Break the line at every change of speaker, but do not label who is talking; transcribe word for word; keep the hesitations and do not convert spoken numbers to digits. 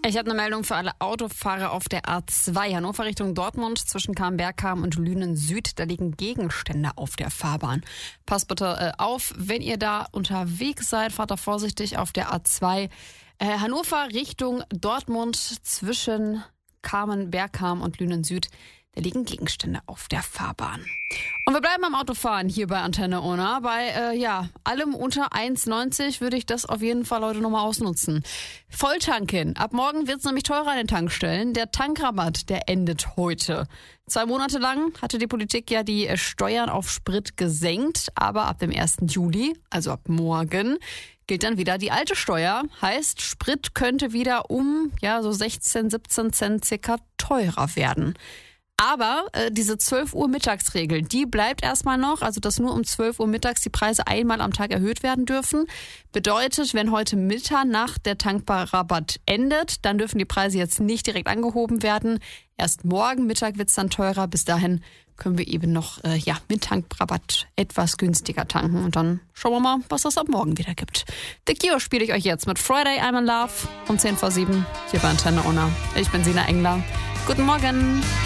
Ich habe eine Meldung für alle Autofahrer auf der A zwei. Hannover Richtung Dortmund zwischen Kahn-Bergham und Lünen Süd. Da liegen Gegenstände auf der Fahrbahn. Passt bitte äh, auf, wenn ihr da unterwegs seid. Fahrt da vorsichtig auf der A zwei. Äh, Hannover Richtung Dortmund zwischen Kahn-Bergham und Lünen Süd. Da liegen Gegenstände auf der Fahrbahn. Und wir bleiben am Autofahren hier bei Antenne Unna. Bei äh, ja, allem unter eins neunzig würde ich das auf jeden Fall heute nochmal ausnutzen. Volltanken. Ab morgen wird es nämlich teurer an den Tankstellen. Der Tankrabatt, der endet heute. Zwei Monate lang hatte die Politik ja die Steuern auf Sprit gesenkt. Aber ab dem ersten Juli, also ab morgen, gilt dann wieder die alte Steuer. Heißt, Sprit könnte wieder um ja so sechzehn, siebzehn Cent circa teurer werden. Aber äh, diese zwölf Uhr Mittagsregel, die bleibt erstmal noch, also dass nur um zwölf Uhr mittags die Preise einmal am Tag erhöht werden dürfen. Bedeutet, wenn heute Mitternacht der Tankrabatt endet, dann dürfen die Preise jetzt nicht direkt angehoben werden. Erst morgen Mittag wird's dann teurer. Bis dahin können wir eben noch äh, ja mit Tankrabatt etwas günstiger tanken. Und dann schauen wir mal, was das ab morgen wieder gibt. The Cure spiele ich euch jetzt mit Friday I'm in Love um zehn vor sieben hier bei Antenne Unna. Ich bin Sina Engler. Guten Morgen.